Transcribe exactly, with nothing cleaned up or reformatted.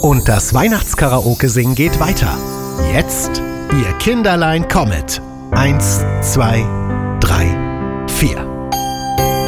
Und das Weihnachtskaraoke-Singen geht weiter. Jetzt Ihr Kinderlein Comet. Eins, zwei, drei, vier.